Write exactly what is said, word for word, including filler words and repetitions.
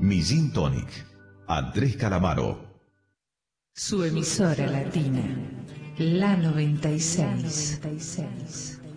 Mi Gin Tonic. Andrés Calamaro. Su emisora latina, la noventa y seis.